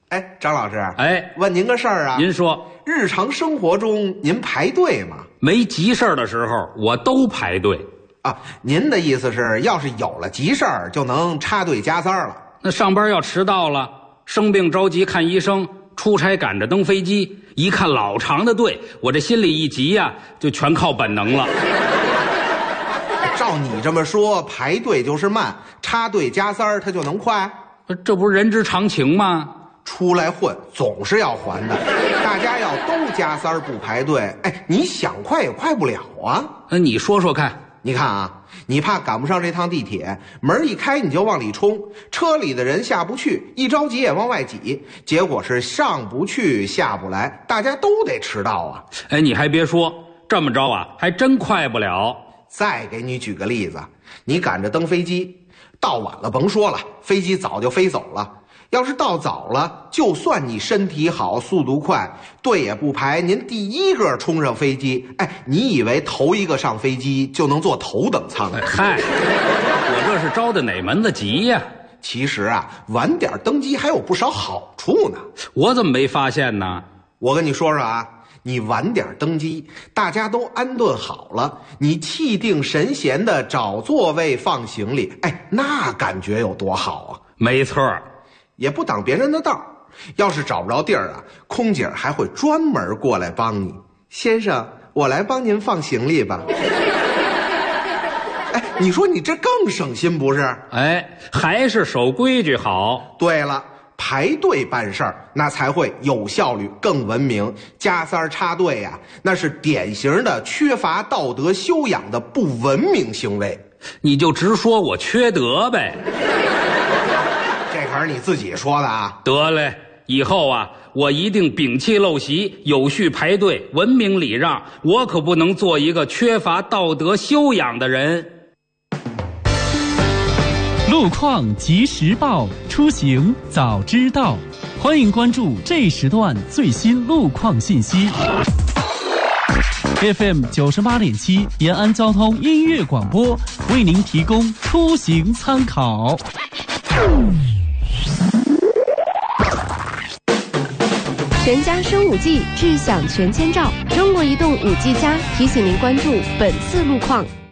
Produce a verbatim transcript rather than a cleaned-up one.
哎，张老师， 哎， 问您个事儿啊。 您说， 日常生活中您排队吗？ 没急事儿的时候，我都排队。 啊，您的意思是，要是有了急事儿，就能插队加塞儿了？ 那上班要迟到了，生病着急看医生，出差赶着登飞机，一看老长的队，我这心里一急呀、啊，就全靠本能了。 照你这么说，排队就是慢，插队加塞儿它就能快？ 这不是人之常情吗？ 出来混总是要还的，大家要都加塞儿不排队，哎，你想快也快不了啊。 那你说说看。 你看啊，你怕赶不上这趟地铁，门一开你就往里冲，车里的人下不去，一着急也往外挤，结果是上不去下不来，大家都得迟到啊。 哎，你还别说，这么着啊，还真快不了。 再给你举个例子，你赶着登飞机，到晚了甭说了，飞机早就飞走了。要是到早了，就算你身体好速度快，队也不排，您第一个冲上飞机，哎，你以为头一个上飞机就能坐头等舱？ 哎嗨，我这是着的哪门子急呀？ 其实啊，晚点登机还有不少好处呢。 我怎么没发现呢？ 我跟你说说啊，你晚点登机，大家都安顿好了，你气定神闲的找座位放行李，哎，那感觉有多好啊！ 没错， 也不挡别人的道，要是找不着地儿啊，空姐还会专门过来帮你。先生，我来帮您放行李吧。哎，你说你这更省心不是？ 哎，还是守规矩好。 对了，排队办事儿那才会有效率更文明，加塞儿插队呀、啊，那是典型的缺乏道德修养的不文明行为。 你就直说我缺德呗。 这可是你自己说的啊。 得嘞，以后啊，我一定摒弃陋习，有序排队，文明礼让，我可不能做一个缺乏道德修养的人。 路况及时报，出行早知道。欢迎关注这时段最新路况信息。F M 九十八点七延安交通音乐广播为您提供出行参考。 全家升五 G， 智享全千兆。中国移动五 G 加提醒您关注本次路况。